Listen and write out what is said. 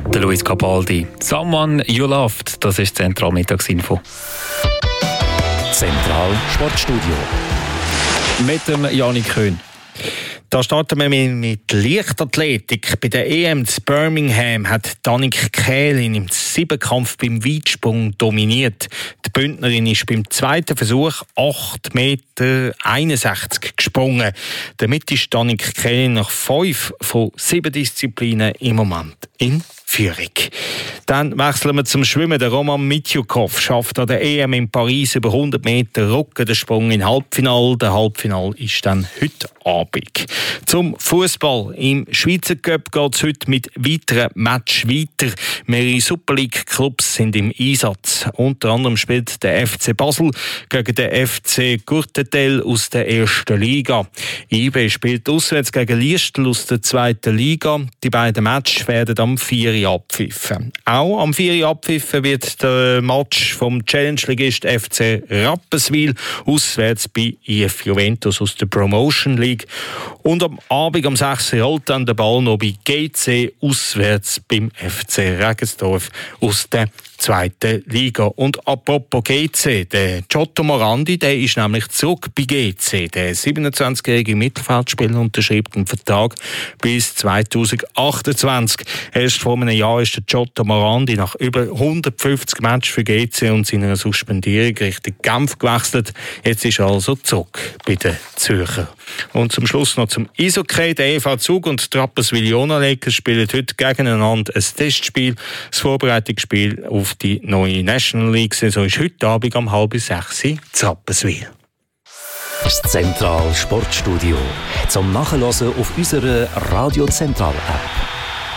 Der Luis Capaldi. Someone You Loved, das ist Zentral Mittagsinfo. Zentral Sportstudio. Mit dem Janik Köhn. Da starten wir mit Leichtathletik. Bei der EM in Birmingham hat Danik Kählin im Siebenkampf beim Weitsprung dominiert. Die Bündnerin ist beim zweiten Versuch 8,61 Meter gesprungen. Damit ist Danik Kählin nach 5 von 7 Disziplinen im Moment in Führung. Dann wechseln wir zum Schwimmen. Der Roman Mitjukov schafft an der EM in Paris über 100 Meter Rücken den Sprung in Halbfinale. Der Halbfinale ist dann heute Abend. Zum Fußball. Im Schweizer Cup geht es heute mit weiteren Matches weiter. Mehrere Super League-Clubs sind im Einsatz. Unter anderem spielt der FC Basel gegen den FC Courtetel aus der ersten Liga. IB spielt auswärts gegen Liestal aus der zweiten Liga. Die beiden Matches werden am 4. abpfiffen. Auch am 4. abpfiffen wird der Match vom Challenge-Ligist FC Rapperswil auswärts bei IF Juventus aus der Promotion League. Und am Abend um 6 Uhr rollt dann der Ball noch bei GC auswärts beim FC Regensdorf aus der zweiten Liga. Und apropos GC, der Giotto Morandi, der ist nämlich zurück bei GC. Der 27-jährige Mittelfeldspieler unterschreibt einen Vertrag bis 2028. Erst vor einem Jahr ist der Giotto Morandi nach über 150 Matches für GC und seiner Suspendierung Richtung Genf gewechselt. Jetzt ist er also zurück bei den Zürcher. Und zum Schluss noch zum Eishockey. Der EV Zug und die Rapperswil-Jona Lakers spielen heute gegeneinander ein Testspiel. Das Vorbereitungsspiel auf die neue National League-Saison ist heute Abend um 5:30 in Rapperswil. Das Zentral Sportstudio. Zum Nachhören auf unserer Radio Zentral App.